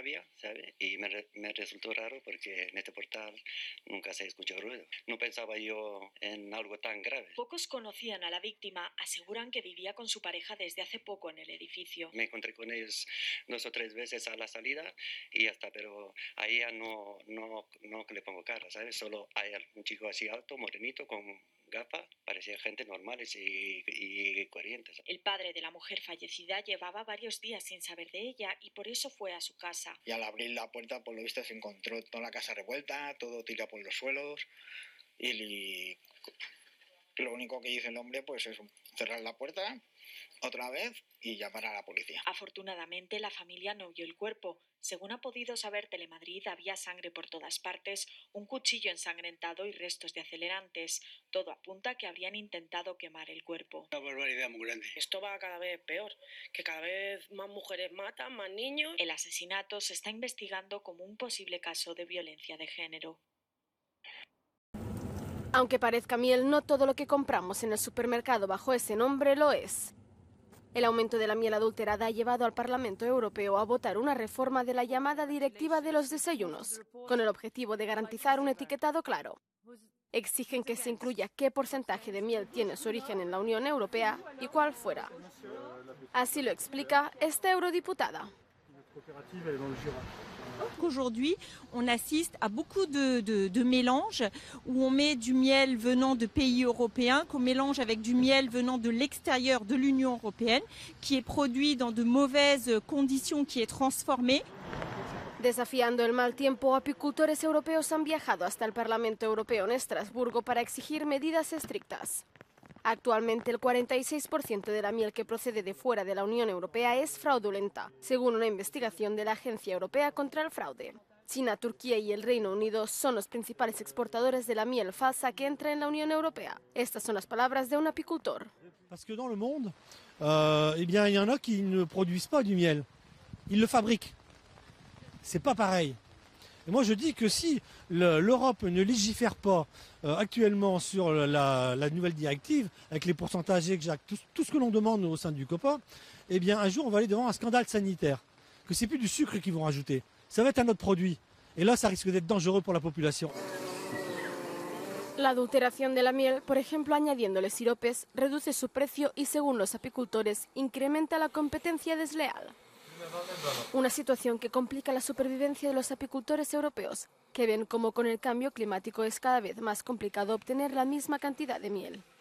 rabia, ¿sabe? Y me resultó raro porque en este portal nunca se escuchó ruido. No pensaba yo en algo tan grave. Pocos conocían a la víctima, aseguran que vivía con su pareja desde hace poco en el edificio. Me encontré con ellos 2 o 3 veces a la salida y ya está, pero a ella no le pongo cara, ¿sabes? Solo hay un chico así alto, morenito, con gafas, parecía gente normales y corrientes. El padre de la mujer fallecida llevaba varios días sin saber de ella y por eso fue a su casa. Y al abrir la puerta, por lo visto, se encontró toda la casa revuelta, todo tirado por los suelos y lo único que hizo el hombre pues es cerrar la puerta otra vez y llamar a la policía. Afortunadamente la familia no vio el cuerpo. Según ha podido saber Telemadrid, había sangre por todas partes, un cuchillo ensangrentado y restos de acelerantes. Todo apunta a que habrían intentado quemar el cuerpo. Una barbaridad muy grande. Esto va cada vez peor, que cada vez más mujeres matan, más niños. El asesinato se está investigando como un posible caso de violencia de género. Aunque parezca miel, no todo lo que compramos en el supermercado bajo ese nombre lo es. El aumento de la miel adulterada ha llevado al Parlamento Europeo a votar una reforma de la llamada Directiva de los Desayunos, con el objetivo de garantizar un etiquetado claro. Exigen que se incluya qué porcentaje de miel tiene su origen en la Unión Europea y cuál fuera. Así lo explica esta eurodiputada. Aujourd'hui, on assiste à beaucoup de mélanges où on met du miel venant de pays européens, qu'on mélange avec du miel venant de l'extérieur de l'Union européenne, qui est produit dans de mauvaises conditions, qui est transformé. Desafiando el mal tiempo, apicultores europeos han viajado hasta el Parlamento Europeo en Estrasburgo para exigir medidas estrictas. Actualmente el 46% de la miel que procede de fuera de la Unión Europea es fraudulenta, según una investigación de la Agencia Europea contra el Fraude. China, Turquía y el Reino Unido son los principales exportadores de la miel falsa que entra en la Unión Europea. Estas son las palabras de un apicultor. Parce que dans le monde, eh bien, il y en a qui ne produisent pas du miel. Ils le fabriquent. C'est pas pareil. Et moi je dis que si l'Europe ne légifère pas actuellement sur la nouvelle directive, avec les pourcentages exacts, tout ce que l'on demande au sein du COPA, eh bien un jour on va aller devant un scandale sanitaire, que c'est plus du sucre qu'ils vont rajouter, ça va être un autre produit. Et là ça risque d'être dangereux pour la population. La adulteración de la miel, por ejemplo añadiéndole siropes, reduce su precio y según los apicultores incrementa la competencia desleal. Una situación que complica la supervivencia de los apicultores europeos, que ven como con el cambio climático es cada vez más complicado obtener la misma cantidad de miel.